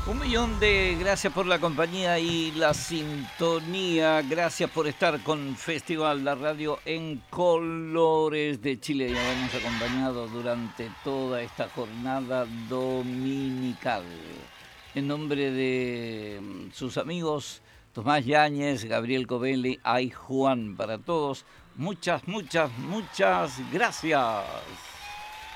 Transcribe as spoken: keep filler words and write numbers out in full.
Un millón de gracias por la compañía y la sintonía. Gracias por estar con Festival La Radio en Colores de Chile. Ya hemos acompañado durante toda esta jornada dominical. En nombre de mm, sus amigos Tomás Yáñez, Gabriel Covelli, ay Juan, para todos, muchas, muchas, muchas gracias.